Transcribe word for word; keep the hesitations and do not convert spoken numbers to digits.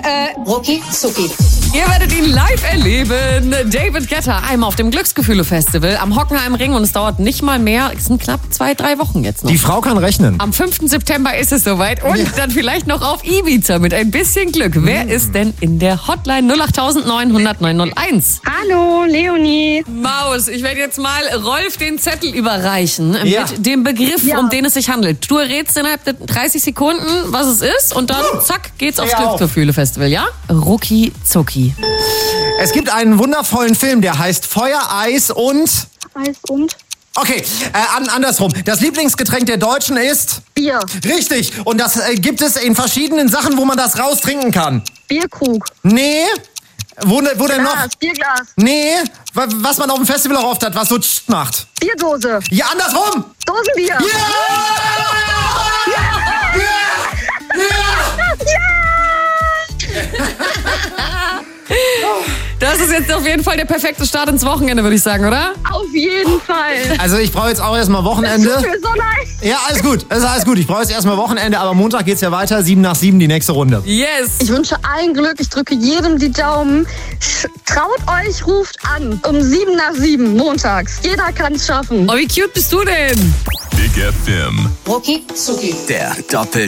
äh, Rucki Zucki. Ihr werdet ihn live erleben. David Guetta, einmal auf dem Glücksgefühle-Festival am Hockenheimring. Und es dauert nicht mal mehr, es sind knapp zwei, drei Wochen jetzt noch. Die Frau kann rechnen. Am fünften September ist es soweit. Und ja. dann vielleicht noch auf Ibiza mit ein bisschen Glück. Mhm. Wer ist denn in der Hotline null acht neun null null neun null eins? Hallo, Leonie. Maus, ich werde jetzt mal Rolf den Zettel überreichen Ja. mit dem Begriff, Ja. um den es sich handelt. Du errätst innerhalb der dreißig Sekunden, was es ist. Und dann, zack, geht's aufs Ja, auf. Glücksgefühle-Festival, ja? Rucki Zucki. Es gibt einen wundervollen Film, der heißt Feuer, Eis und... Eis und Okay, äh, an, andersrum. Das Lieblingsgetränk der Deutschen ist... Bier. Richtig. Und das äh, gibt es in verschiedenen Sachen, wo man das raustrinken kann. Bierkrug. Nee. Wo, wo denn noch? Glas, Bierglas. Nee. wa- Was man auf dem Festival auch oft hat, was so tscht macht. Bierdose. Ja, andersrum. Dosenbier. Das ist jetzt auf jeden Fall der perfekte Start ins Wochenende, würde ich sagen, oder? Auf jeden Fall. Also ich brauche jetzt auch erstmal Wochenende. Tut mir so leid. Ja, alles gut. Das ist alles gut. Ich brauche jetzt erstmal Wochenende, aber Montag geht's ja weiter. Sieben nach sieben, die nächste Runde. Yes. Ich wünsche allen Glück. Ich drücke jedem die Daumen. Sch- Traut euch, ruft an. Um sieben nach sieben, montags. Jeder kann es schaffen. Oh, wie cute bist du denn? Big F M. Rucki Zucki. Der Doppel